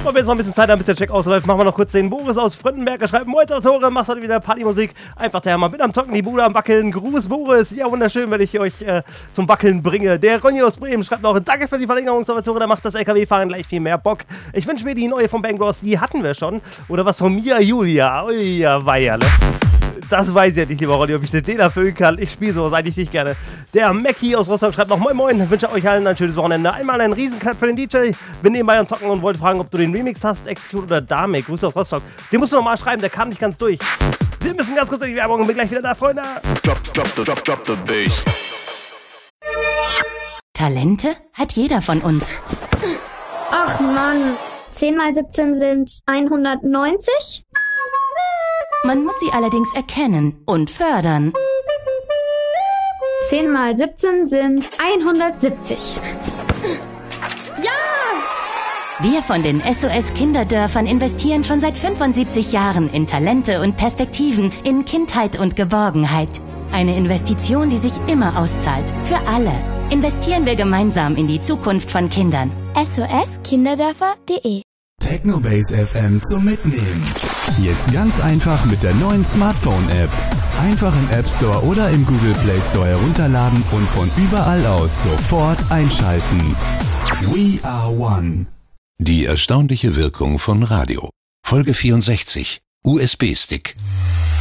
Und wenn jetzt noch ein bisschen Zeit haben, bis der Check ausläuft, machen wir noch kurz den Boris aus Fröndenberg. Er schreibt: Moin, Tore, machst heute wieder Partymusik. Einfach der Hammer. Bin am Zocken, die Bude am Wackeln. Gruß, Boris. Ja, wunderschön, wenn ich euch zum Wackeln bringe. Der Ronny aus Bremen schreibt noch: Danke für die Verlängerung, Tore, da macht das LKW-Fahren gleich viel mehr Bock. Ich wünsche mir die neue von Bang Bros. Die hatten wir schon. Oder was von Mia Julia. Ui, ja, Weierle. Das weiß ich ja nicht, lieber Ronny, ob ich den erfüllen kann. Ich spiele sowas eigentlich nicht gerne. Der Mackie aus Rostock schreibt noch: Moin Moin, ich wünsche euch allen ein schönes Wochenende. Einmal einen Riesenklapp für den DJ. Bin nebenbei am Zocken und wollte fragen, ob du den Remix hast, Execute oder Dame. Grüße aus Rostock. Den musst du noch mal schreiben, der kam nicht ganz durch. Wir müssen ganz kurz in die Werbung und bin gleich wieder da, Freunde. Drop the bass. Talente hat jeder von uns. Ach Mann, 10 mal 17 sind 190? Man muss sie allerdings erkennen und fördern. 10 mal 17 sind 170. Ja! Wir von den SOS Kinderdörfern investieren schon seit 75 Jahren in Talente und Perspektiven, in Kindheit und Geborgenheit. Eine Investition, die sich immer auszahlt. Für alle. Investieren wir gemeinsam in die Zukunft von Kindern. SOSkinderdörfer.de Technobase FM zum Mitnehmen. Jetzt ganz einfach mit der neuen Smartphone-App. Einfach im App Store oder im Google Play Store herunterladen und von überall aus sofort einschalten. We are one. Die erstaunliche Wirkung von Radio. Folge 64. USB-Stick.